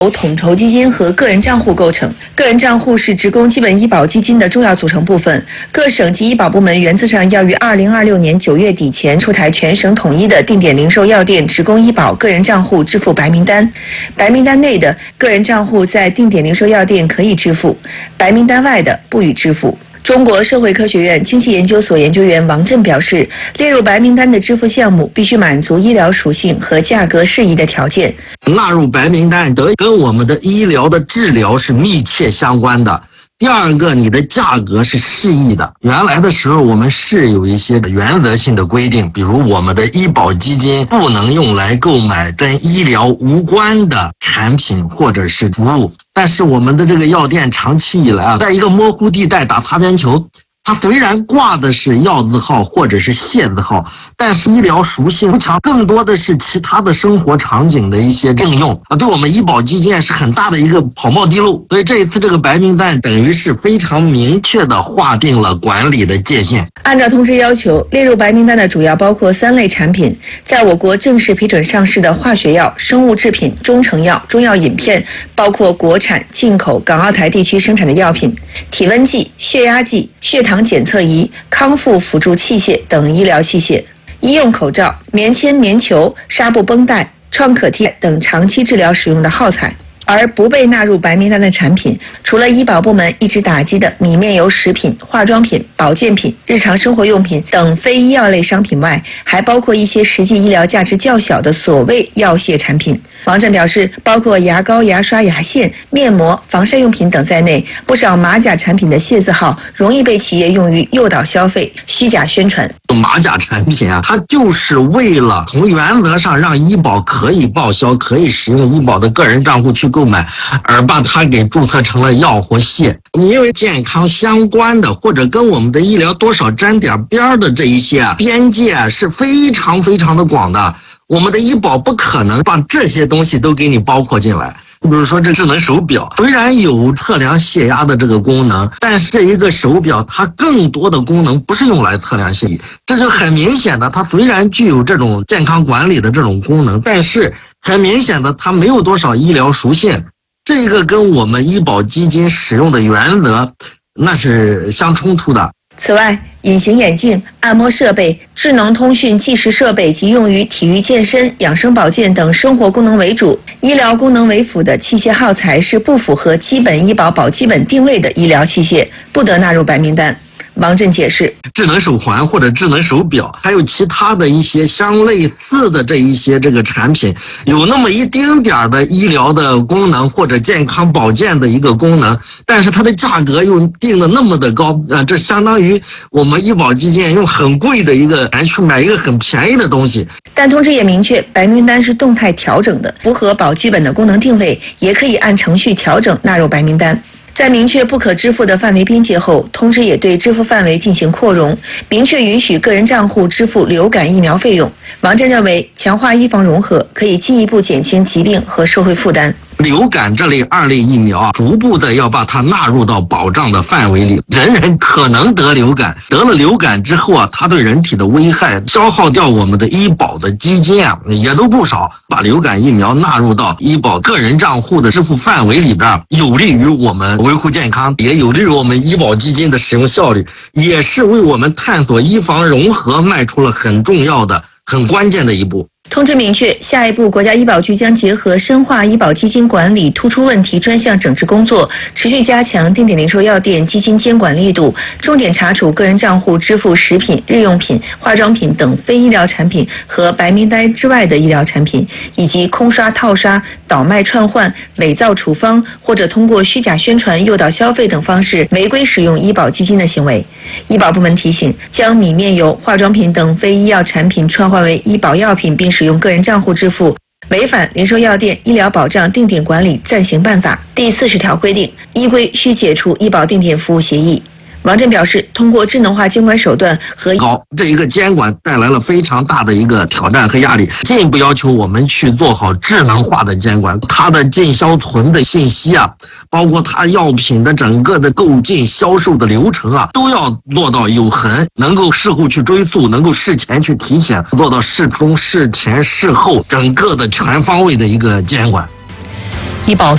由统筹基金和个人账户构成。个人账户是职工基本医保基金的重要组成部分。各省级医保部门原则上要于2026年9月底前出台全省统一的定点零售药店职工医保个人账户支付白名单。白名单内的个人账户在定点零售药店可以支付，白名单外的不予支付。中国社会科学院经济研究所研究员王震表示，列入白名单的支付项目必须满足医疗属性和价格适宜的条件。 纳入白名单跟我们的医疗的治疗是密切相关的。第二个，你的价格是适宜的。原来的时候我们是有一些原则性的规定，比如我们的医保基金不能用来购买跟医疗无关的产品或者是服务。但是我们的这个药店长期以来在一个模糊地带打擦边球。它虽然挂的是药字号或者是械字号，但是医疗属性不强，更多的是其他的生活场景的一些应用对我们医保基金是很大的一个跑冒地路。所以这一次这个白名单等于是非常明确的划定了管理的界限。 按照通知要求，列入白名单的主要包括3类产品：在我国正式批准上市的化学药、生物制品、中成药、中药饮片，包括国产、进口、港澳台地区生产的药品、体温计、血压计、血糖检测仪、康复辅助器械等医疗器械、医用口罩、棉签、棉球、纱布绷带、创可贴等长期治疗使用的耗材。而不被纳入白名单的产品，除了医保部门一直打击的米面油食品、化妆品、保健品、日常生活用品等非医药类商品外，还包括一些实际医疗价值较小的所谓药械产品。王震表示，包括牙膏、牙刷、牙线、面膜、防晒用品等在内，不少马甲产品的械字号容易被企业用于诱导消费、虚假宣传。 马甲产品它就是为了从原则上让医保可以报销、可以使用医保的个人账户去购买，而把它给注册成了药或械。因为健康相关的或者跟我们的医疗多少沾点边的这一些边界是非常非常的广的。我们的医保不可能把这些东西都给你包括进来。比如说这智能手表虽然有测量血压的这个功能，但是这一个手表它更多的功能不是用来测量血压，这就很明显的，它虽然具有这种健康管理的这种功能，但是很明显的它没有多少医疗属性，这个跟我们医保基金使用的原则那是相冲突的。 此外，隐形眼镜、按摩设备、智能通讯计时设备及用于体育健身、养生保健等生活功能为主、医疗功能为辅的器械耗材是不符合基本医保保基本定位的医疗器械，不得纳入白名单。王震解释， 智能手环或者智能手表，还有其他的一些相类似的这一些这个产品，有那么一丁点的医疗的功能或者健康保健的一个功能，但是它的价格又定的那么的高，这相当于我们医保基金用很贵的一个钱去买一个很便宜的东西。 但通知也明确，白名单是动态调整的，符合保基本的功能定位，也可以按程序调整纳入白名单。在明确不可支付的范围边界后，通知也对支付范围进行扩容，明确允许个人账户支付流感疫苗费用。王震认为，强化医防融合可以进一步减轻疾病和社会负担。 流感这类2类疫苗逐步的要把它纳入到保障的范围里，人人可能得流感，得了流感之后它对人体的危害消耗掉我们的医保的基金也都不少。把流感疫苗纳入到医保个人账户的支付范围里边，有利于我们维护健康，也有利于我们医保基金的使用效率，也是为我们探索医防融合迈出了很重要的、很关键的一步。 通知明确，下一步国家医保局将结合深化医保基金管理突出问题专项整治工作，持续加强定点零售药店基金监管力度，重点查处个人账户支付食品、日用品、化妆品等非医疗产品和白名单之外的医疗产品，以及空刷、套刷、倒卖串换、伪造处方或者通过虚假宣传诱导消费等方式违规使用医保基金的行为。医保部门提醒，将米面油、化妆品等非医药产品串换为医保药品并使用个人账户支付，违反零售药店医疗保障定点管理暂行办法第40条规定，依规需解除医保定点服务协议。王震表示，通过智能化监管手段和这一个监管带来了非常大的一个挑战和压力，进一步要求我们去做好智能化的监管，它的进销存的信息包括它药品的整个的购进销售的流程都要做到有痕，能够事后去追溯，能够事前去提醒，做到事中、事前、事后整个的全方位的一个监管。 医保